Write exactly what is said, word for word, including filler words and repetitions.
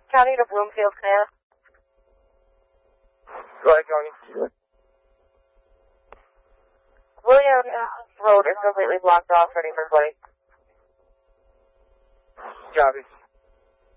County to Bloomfield, can I ask? Go ahead, Tony. William Road is completely blocked off, ready for flight. Copy.